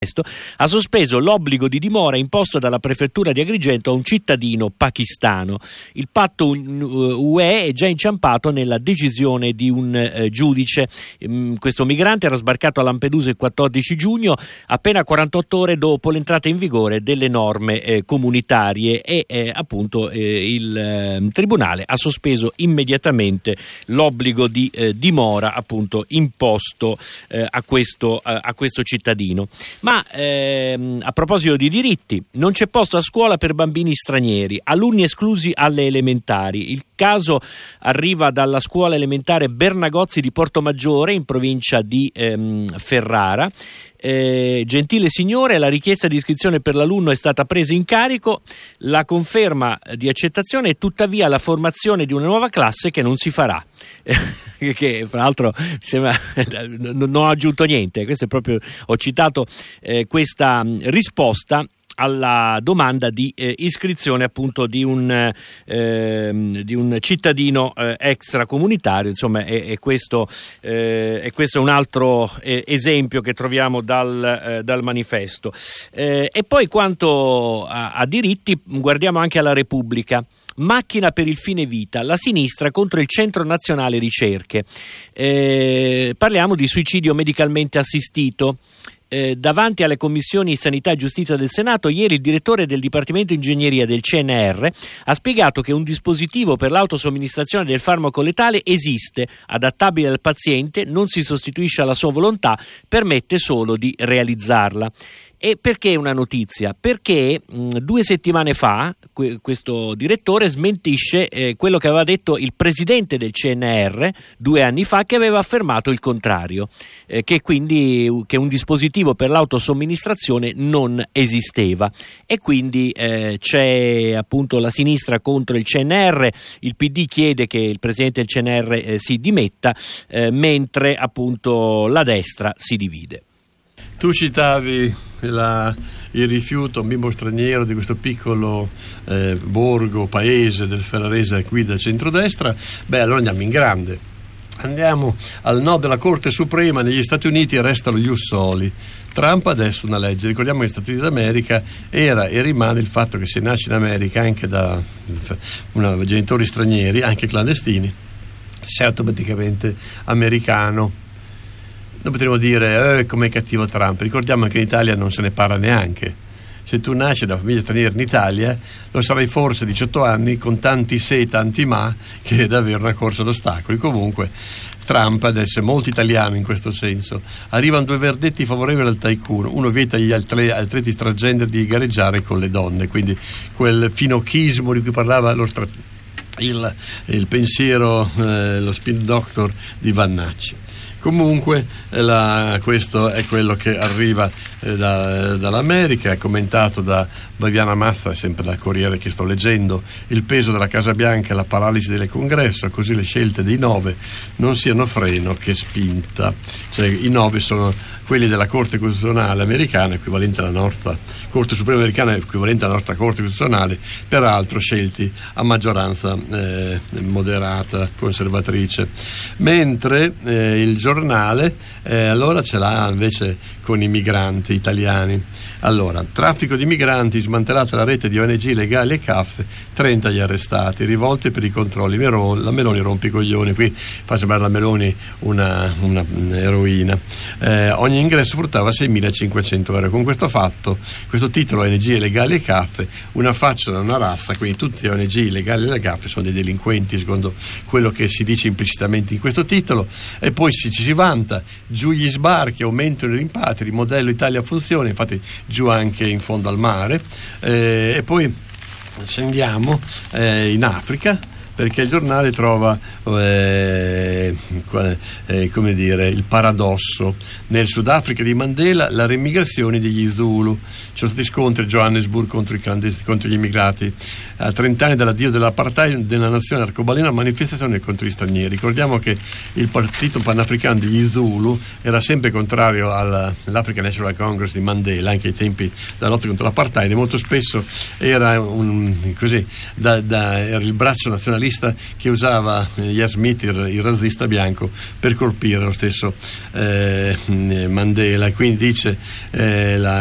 ha sospeso l'obbligo di dimora imposto dalla prefettura di Agrigento a un cittadino pakistano. Il patto UE è già inciampato nella decisione di un giudice. Questo migrante era sbarcato a Lampedusa il 14 giugno, appena 48 ore dopo l'entrata in vigore delle norme comunitarie e il tribunale ha sospeso immediatamente l'obbligo di dimora appunto imposto a questo cittadino. Ma a proposito di diritti, non c'è posto a scuola per bambini stranieri, alunni esclusi alle elementari. Il caso arriva dalla scuola elementare Bernagozzi di Portomaggiore in provincia di Ferrara. Gentile signore, la richiesta di iscrizione per l'alunno è stata presa in carico, la conferma di accettazione è tuttavia la formazione di una nuova classe che non si farà. Che fra l'altro mi sembra, non ho aggiunto niente, questo è proprio, ho citato questa risposta alla domanda di iscrizione appunto di un cittadino extracomunitario. Insomma è questo un altro esempio che troviamo dal manifesto. E poi quanto a diritti, guardiamo anche alla Repubblica. Macchina per il fine vita, la sinistra contro il Centro Nazionale Ricerche. Parliamo di suicidio medicalmente assistito. Davanti alle commissioni Sanità e Giustizia del Senato, ieri il direttore del Dipartimento Ingegneria del CNR ha spiegato che un dispositivo per l'autosomministrazione del farmaco letale esiste, adattabile al paziente, non si sostituisce alla sua volontà, permette solo di realizzarla. E perché una notizia? Perché 2 settimane fa questo direttore smentisce quello che aveva detto il presidente del CNR 2 anni fa, che aveva affermato il contrario, che un dispositivo per l'autosomministrazione non esisteva. E quindi c'è appunto la sinistra contro il CNR, il PD chiede che il presidente del CNR si dimetta, mentre appunto la destra si divide. Tu citavi il rifiuto, un bimbo straniero di questo piccolo borgo, paese del Ferrarese qui da centrodestra. Allora andiamo in grande. Andiamo al no della Corte Suprema. Negli Stati Uniti resta lo ius soli. Trump adesso una legge. Ricordiamo che negli Stati Uniti d'America era e rimane il fatto che se nasce in America anche da genitori stranieri, anche clandestini, sei automaticamente americano. Noi potremmo dire com'è cattivo Trump. Ricordiamo che in Italia non se ne parla neanche. Se tu nasci da una famiglia straniera in Italia lo sarai forse 18 anni con tanti se e tanti ma, che è davvero una corsa d'ostacoli. Comunque Trump adesso è molto italiano in questo senso. Arrivano 2 verdetti favorevoli al tycoon. Uno vieta agli atleti transgender di gareggiare con le donne, quindi quel finochismo di cui parlava il pensiero, lo spin doctor di Vannacci. Comunque questo è quello che arriva dall'America, è commentato da Baviana Mazza, sempre dal Corriere che sto leggendo. Il peso della Casa Bianca e la paralisi del Congresso, così le scelte dei 9 non siano freno che spinta. Cioè i 9 sono quelli della Corte Costituzionale americana, equivalente alla nostra Corte Suprema americana, equivalente alla nostra Corte Costituzionale, peraltro scelti a maggioranza moderata, conservatrice. Mentre il giornale allora ce l'ha invece con i migranti italiani. Allora, traffico di migranti, smantellata la rete di ONG legali e CAF, 30 gli arrestati, rivolte per i controlli. La Meloni rompe i coglioni, qui fa sembrare la Meloni una eroina. Ogni ingresso fruttava 6.500 euro. Con questo titolo ONG legali e CAF, una faccia da una razza, quindi tutti le ONG legali e le CAF sono dei delinquenti secondo quello che si dice implicitamente in questo titolo. E poi ci si vanta, giù gli sbarchi, aumentano i rimpatri, il modello Italia funziona, infatti giù anche in fondo al mare. E poi scendiamo in Africa, perché il giornale trova come dire, il paradosso. Nel Sudafrica di Mandela la remigrazione degli Zulu. Ci sono stati scontri a Johannesburg contro gli immigrati. A 30 anni dall'addio dell'apartheid della nazione arcobalena, manifestazione contro gli stranieri. Ricordiamo che il partito panafricano degli Zulu era sempre contrario all'African National Congress di Mandela, anche ai tempi della lotta contro l'apartheid, e molto spesso era era il braccio nazionalista lista che usava Smith, il razzista bianco, per colpire lo stesso Mandela. Quindi dice